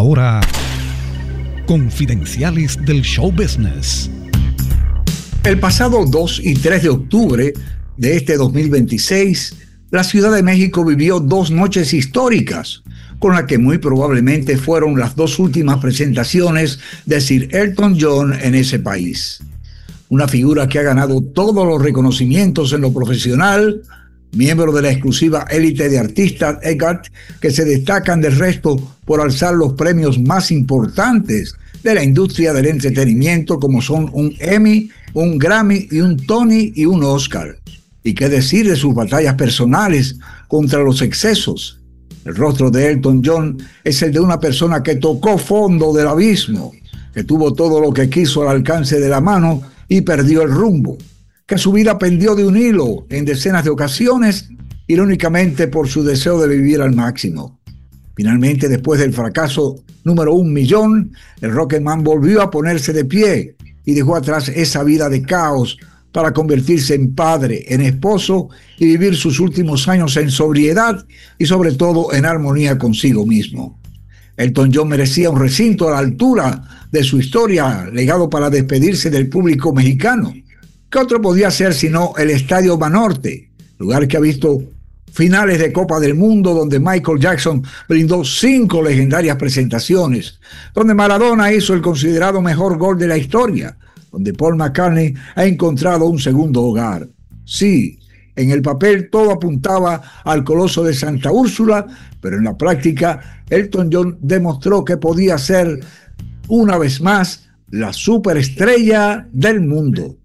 Ahora, Confidenciales del Show Business. El pasado 2 y 3 de octubre de este 2026, la Ciudad de México vivió 2 noches históricas, con las que muy probablemente fueron las 2 últimas presentaciones de Sir Elton John en ese país. Una figura que ha ganado todos los reconocimientos en lo profesional, miembro de la exclusiva élite de artistas EGOT, que se destacan del resto por alzar los premios más importantes de la industria del entretenimiento, como son un Emmy, un Grammy y un Tony y un Oscar. Y qué decir de sus batallas personales contra los excesos. El rostro de Elton John es el de una persona que tocó fondo del abismo, que tuvo todo lo que quiso al alcance de la mano y perdió el rumbo, que su vida pendió de un hilo en decenas de ocasiones, irónicamente por su deseo de vivir al máximo. Finalmente, después del fracaso número 1.000.000, el Rocketman volvió a ponerse de pie y dejó atrás esa vida de caos para convertirse en padre, en esposo y vivir sus últimos años en sobriedad y sobre todo en armonía consigo mismo. Elton John merecía un recinto a la altura de su historia, legado para despedirse del público mexicano. ¿Qué otro podía ser sino el Estadio Banorte, lugar que ha visto finales de Copa del Mundo, donde Michael Jackson brindó 5 legendarias presentaciones, donde Maradona hizo el considerado mejor gol de la historia, donde Paul McCartney ha encontrado un segundo hogar? Sí, en el papel todo apuntaba al Coloso de Santa Úrsula, pero en la práctica Elton John demostró que podía ser, una vez más, la superestrella del mundo.